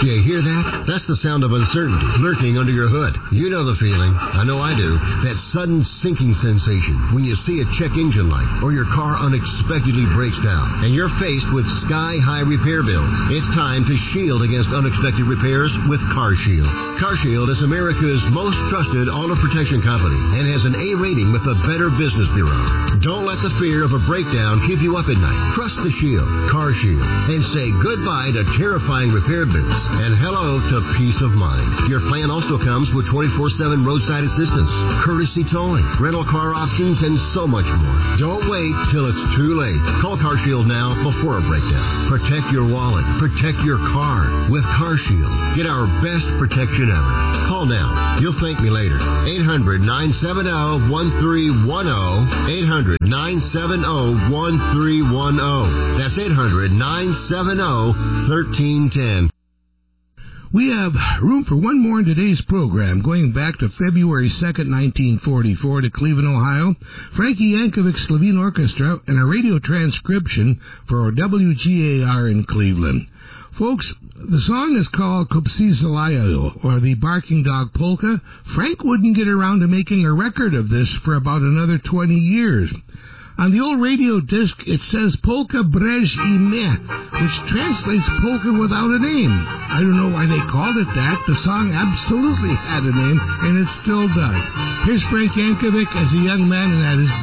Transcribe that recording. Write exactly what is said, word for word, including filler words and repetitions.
You hear that? That's the sound of uncertainty lurking under your hood. You know the feeling. I know I do. That sudden sinking sensation when you see a check engine light or your car unexpectedly breaks down and you're faced with sky-high repair bills. It's time to shield against unexpected repairs with CarShield. CarShield is America's most trusted auto protection company and has an A rating with the Better Business Bureau. Don't let the fear of a breakdown keep you up at night. Trust the Shield, CarShield, and say goodbye to terrifying repair bills and hello to peace of mind. Your plan also comes with twenty-four seven roadside assistance, courtesy towing, rental car options, and so much more. Don't wait till it's too late. Call CarShield now before a breakdown. Protect your wallet. Protect your car with CarShield. Get our best protection ever. Call now. You'll thank me later. eight hundred, nine seven zero, one three one zero. eight hundred, nine seven zero, one three one zero. That's eight hundred, nine seven zero, one three one zero. We have room for one more in today's program, going back to February second, nineteen forty-four, to Cleveland, Ohio. Frankie Yankovic's Slovene Orchestra and a radio transcription for W G A R in Cleveland. Folks, the song is called Kupsi Zalayo, or the Barking Dog Polka. Frank wouldn't get around to making a record of this for about another twenty years. On the old radio disc, it says Polka Brez Ime, which translates polka without a name. I don't know why they called it that. The song absolutely had a name, and it still does. Here's Frank Yankovic as a young man and at his